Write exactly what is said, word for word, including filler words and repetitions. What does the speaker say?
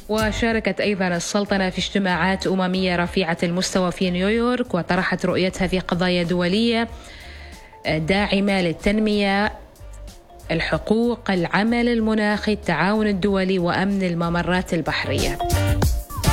وشاركت أيضا السلطنة في اجتماعات أممية رفيعة المستوى في نيويورك، وطرحت رؤيتها في قضايا دولية داعمة للتنمية، الحقوق، العمل المناخي، التعاون الدولي، وأمن الممرات البحرية.